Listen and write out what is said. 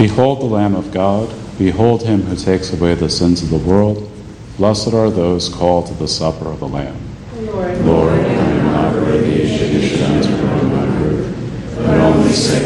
Behold the Lamb of God. Behold him who takes away the sins of the world. Blessed are those called to the supper of the Lamb. Lord, I am not worthy that you should enter under my roof, but only say